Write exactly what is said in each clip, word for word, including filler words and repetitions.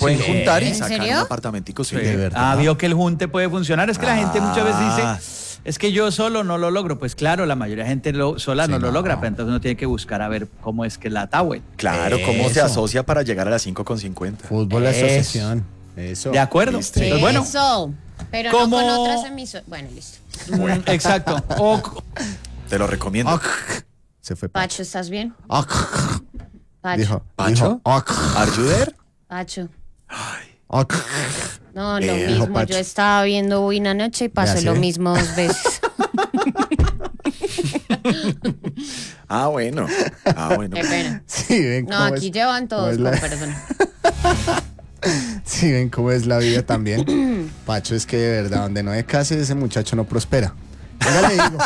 pueden Sí. juntar y ¿En sacar serio? un apartamentico. Sí. Sí. De verdad. Ah, vio que el junte puede funcionar. Es que la gente muchas veces Ah. dice, es que yo solo no lo logro. Pues claro, la mayoría de gente lo, sola Sí, no, lo no. logra, pero entonces uno tiene que buscar a ver cómo es que la Tower. Claro, ¿cómo se Eso. asocia para llegar a las cinco con cincuenta? Fútbol Eso. asociación. Eso. ¿De acuerdo? Listo. Pues bueno, Eso. Pero ¿cómo? no con otras emisoras. Bueno, listo. mm, exacto. O, Te lo recomiendo. Ok. Se fue Pacho, Pacho. ¿estás bien? Ok. Pacho. Dijo. ¿Pacho? Dijo. Ok. ¿Are you there? Pacho. Ok. No, lo Eh, dijo mismo. Pacho. Yo estaba viendo Win anoche y pasó Ya lo sé. mismo dos veces. Ah, bueno. Ah, bueno. Qué pena. Sí, ven No, cómo aquí es- llevan cómo todos, es con la- perdón. Sí, ven cómo es la vida también. Pacho, es que de verdad, donde no hay casa, ese muchacho no prospera. Venga, le digo.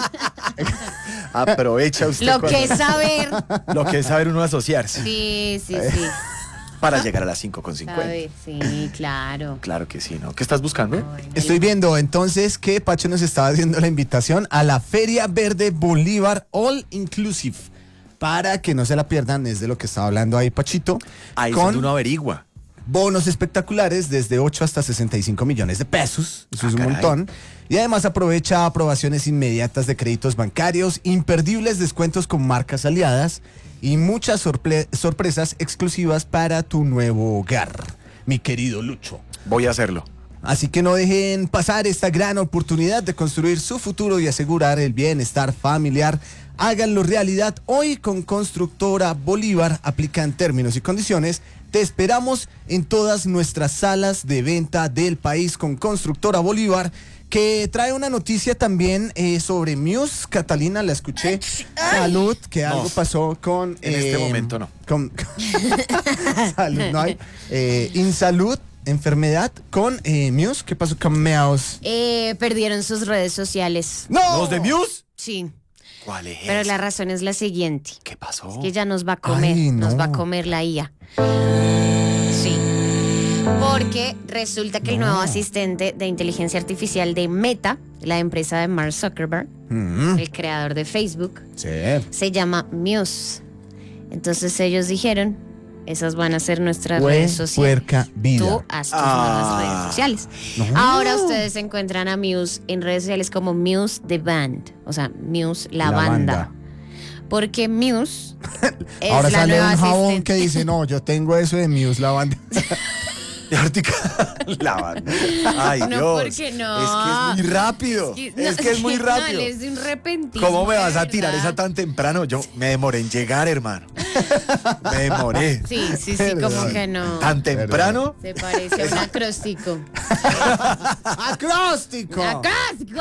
Aprovecha usted Lo cuando- que es saber. lo que es saber uno asociarse Sí, sí, sí. para llegar a las cinco con cincuenta. Saber, sí, claro. Claro que sí, ¿no? ¿Qué estás buscando? Estoy viendo entonces que Pacho nos estaba haciendo la invitación a la Feria Verde Bolívar All Inclusive. Para que no se la pierdan, es de lo que estaba hablando ahí Pachito. Ahí es con donde uno averigua. bonos espectaculares desde ocho hasta sesenta y cinco millones de pesos. Eso Ah, es un caray. montón. Y además aprovecha aprobaciones inmediatas de créditos bancarios, imperdibles descuentos con marcas aliadas y muchas sorple- sorpresas exclusivas para tu nuevo hogar, mi querido Lucho. Voy a hacerlo. Así que no dejen pasar esta gran oportunidad de construir su futuro y asegurar el bienestar familiar. Háganlo realidad hoy con Constructora Bolívar. Aplican términos y condiciones. Te esperamos en todas nuestras salas de venta del país con Constructora Bolívar, que trae una noticia también eh, sobre Muse. Catalina, la escuché. Salud, que No. algo pasó con... En este momento no. Con, salud, no hay. Eh, Insalud, enfermedad con eh, Muse. ¿Qué pasó con Muse? Eh, perdieron sus redes sociales. ¡No! ¿Los de Muse? Sí, ¿Cuál es? pero la razón es la siguiente. ¿Qué pasó? Que ya nos va a comer, Ay, nos no. va a comer la I A. Sí. Porque resulta que el nuevo asistente de inteligencia artificial de Meta, la empresa de Mark Zuckerberg, Mm, el creador de Facebook, sí. se llama Muse. Entonces ellos dijeron, esas van a ser nuestras Pue- redes sociales. puerca vida. Tú haz tus Ah. nuevas redes sociales. No. Ahora ustedes encuentran a Muse en redes sociales como Muse The Band, o sea, Muse la, La banda. banda. Porque Muse es Ahora la sale nueva un jabón asistente. que dice, no, yo tengo eso de Muse, la banda. De Ártica. La banda. Ay, No, Dios. ¿por qué no? Es que es muy rápido. Sí, Es no, que es muy no, rápido. es de un repentismo. ¿Cómo me vas a de tirar verdad. esa tan temprano? Yo me demoré en llegar, hermano. Me demoré. Sí, sí, sí, como Perdón. que no. ¿Tan temprano? Se parece a un acróstico. ¡Acróstico! ¡Acróstico!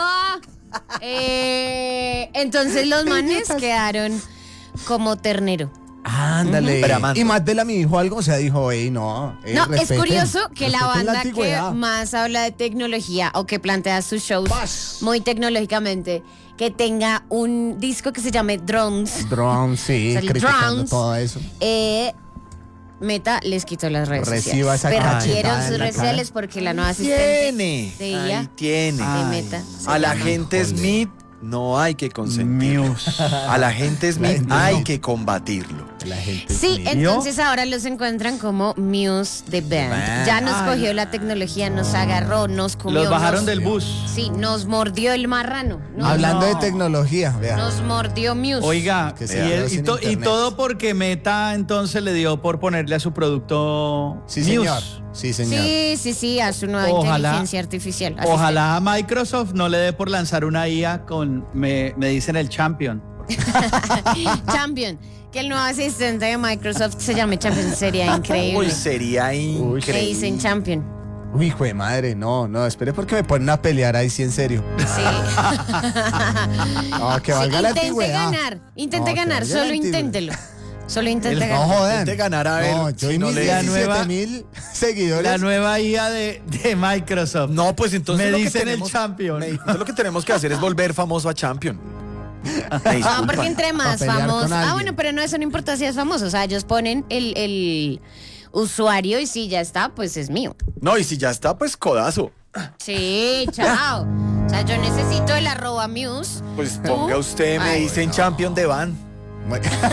Eh, entonces los manes quedaron como ternero. Ándale. Bramando. Y Mandela me dijo algo, o sea, dijo, ey, no. ey, No, es respeten, curioso que la respeten banda que antigüedad. más habla de tecnología o que plantea sus shows Paz. muy tecnológicamente, que tenga un disco que se llame Drones, Drone, sí, O sea, el criticando drones. todo eso. eh, Meta les quitó las redes Reciba sociales. esa Perdieron cachetada sus en la redes cara. sociales porque la nueva asistente Tiene. de I A Ahí tiene. de Meta se A la llama- gente Smith no hay que consentir. Muse. A la gente Smith gente hay no. que combatirlo. La gente Sí, Smith. entonces ahora los encuentran como Muse The Band. Band. Ya nos Ay. cogió la tecnología, nos agarró, nos comió. Los bajaron nos- del bus. Sí, nos mordió el marrano. Nos, Hablando de No. tecnología, vea. nos mordió Muse. Oiga, Que y, se el- haga y sin to- y internet. todo porque Meta entonces le dio por ponerle a su producto Sí, Muse. señor. Sí, señor. Sí, sí, sí, a su nueva Ojalá- inteligencia artificial. Así Ojalá a Microsoft no le dé por lanzar una I A con, me, me dicen el Champion. está. Champion. Que el nuevo asistente de Microsoft se llame Champion sería increíble. Uy, sería Le increíble. dicen Champion. Uy, hijo de madre, no, no, espere porque me ponen a pelear ahí sí en serio. Sí. No, que Sí, valga la intente antigüedad. ganar, intente No, que ganar, valga la solo antigüedad. inténtelo. Solo intente El- No ganar. jodan. Intente ganar, a ver No, yo si y no mis le- La diecisiete nueva- mil seguidores. La nueva I A de, de Microsoft. No, pues entonces Me lo que dicen el tenemos- Champion. me- entonces lo que tenemos que hacer es volver famoso a Champion. Me No, disculpan. porque entre más pelear con famosos. Ah, alguien. bueno, pero no, eso no importa si es famoso. O sea, ellos ponen el, el usuario y si ya está, pues es mío. No, y si ya está, pues codazo. Sí, chao. O sea, yo necesito el arroba Muse. Pues ¿Tú? ponga usted, me Ay, dicen Champion de Van. Bueno,